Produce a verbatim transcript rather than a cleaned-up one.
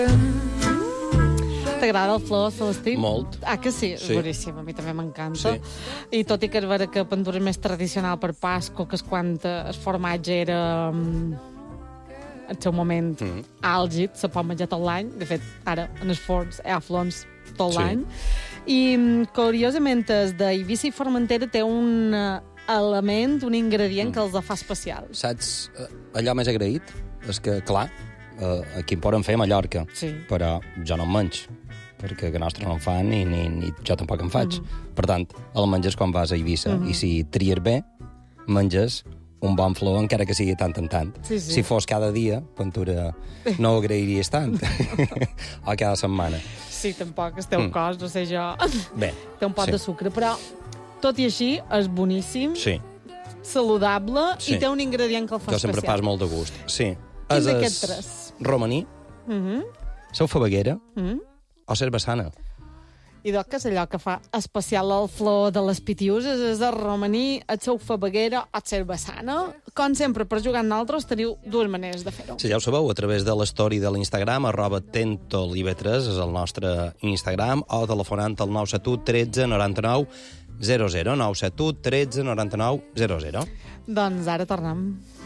T'agrada el flor, Celestí? Molt. Ah, que sí? Sí. Boníssim, a mi també m'encanta. Sí. I tot i que és vera que Pandora és més tradicional per Pasco, que és quan el formatge era mm, el seu moment Mm. àlgid, se pot menjar tot l'any. De fet, ara en els forns hi ha flors tot Sí. l'any. I, mm, curiosament, el d'Eivissa i Formentera té un eh, element, un ingredient Mm. que els fa especials. Saps, eh, allò més agraït és que, clar, eh, aquí en poden fer a Mallorca, Sí. però jo no en menys, perquè que nostre no en fan ni, ni, ni jo tampoc en faig. Mhm. Per tant, el menges quan vas a Eivissa, Mhm. i si tries bé, menges un bon flor, encara que sigui tant en tant. Sí, sí. Si fos cada dia, Ventura, no ho agrairies tant. O cada setmana. Sí, tampoc, el teu Mm. cos, no sé jo, Bé, té un pot sí. de sucre, però tot i així és boníssim, Sí, saludable Sí. i té un ingredient que el fa jo sempre especial. pas molt de gust. Sí. Quin És d'aquests es tres? romaní, Mhm, seu fabaguera mhm. o cervesana. I doncs que és allò que fa especial el flor de les pitiuses, és el romaní, el seu fabaguera o el cervesana. Com sempre, per jugar amb nosaltres teniu dues maneres de fer-ho. Si ja ho sabeu, a través de l'story de l'Instagram, arroba tentolive tres, és el nostre Instagram, o telefonant al nou set u tretze noranta-nou zero zero, nou set u tretze noranta-nou zero zero. Doncs ara tornem.